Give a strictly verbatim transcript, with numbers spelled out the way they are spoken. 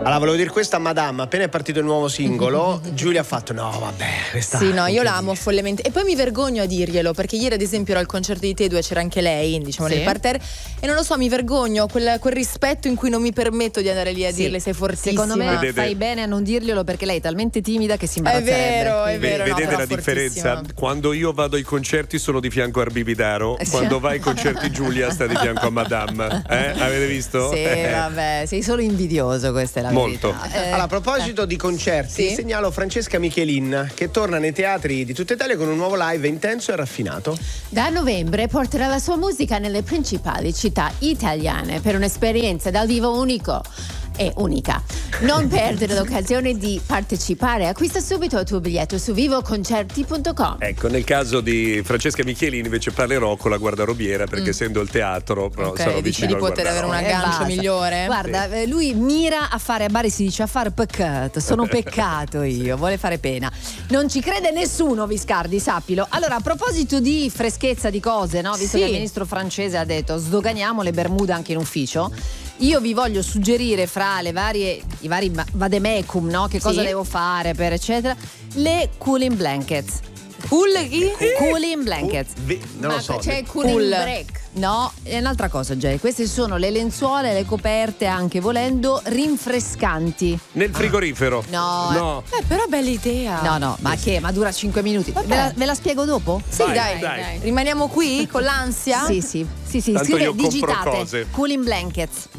Allora, volevo dire questa a Madame, appena è partito il nuovo singolo, Giulia ha fatto no, vabbè, questa Sì, no, io la amo follemente. E poi mi vergogno a dirglielo, perché ieri ad esempio ero al concerto di te due, c'era anche lei, diciamo, sì. nel parterre, e non lo so, mi vergogno, quel, quel rispetto in cui non mi permetto di andare lì a Sì. dirle sei fortissima. Secondo me Vedete? fai bene a non dirglielo, perché lei è talmente timida che si È imbarazzerebbe. vero, è Ve- vero. no, vedete però la differenza? fortissima. Quando io vado ai concerti sono di fianco a Arbibidaro, Sì. quando vai ai concerti Giulia sta di fianco a Madame. Eh? Avete visto? Sì, vabbè, sei solo invidioso, questa è la Molto. verità. Eh, Allora, a proposito di concerti, Sì? segnalo Francesca Michelin che torna nei teatri di tutta Italia con un nuovo live intenso e raffinato. Da novembre porterà la sua musica nelle principali città italiane per un'esperienza dal vivo unico e unica. Non perdere l'occasione di partecipare. Acquista subito il tuo biglietto su vivoconcerti punto com. Ecco, nel caso di Francesca Michelini invece parlerò con la guardarobiera, perché essendo il teatro però Ok, sarò dici vicino di al poter avere un guardaroba. Eh, aggancio basta. migliore? Guarda, eh, lui mira a fare, a Bari si dice a fare peccato, sono peccato io, vuole fare pena. Non ci crede nessuno, Viscardi, sappilo. Allora, a proposito di freschezza di cose, no? Visto Sì. che il ministro francese ha detto sdoganiamo le bermude anche in ufficio, io vi voglio suggerire fra le varie, i vari va- vademecum, no? Che cosa Sì. devo fare per eccetera, le cooling blankets. Cool chi? Cooling blankets. Ve- non lo so. c'è il Cool. cooling break. No, è un'altra cosa, Jay. Queste sono le lenzuola e le coperte, anche volendo, rinfrescanti. Nel frigorifero. No, No. Eh, però bella idea. no, no, ma che? Ma dura cinque minuti. Ve la, ve la spiego dopo? Sì, Vai, dai, dai. Rimaniamo qui con l'ansia? Sì, sì, sì, sì. Tanto Scrive, io compro digitate cose. cooling blankets.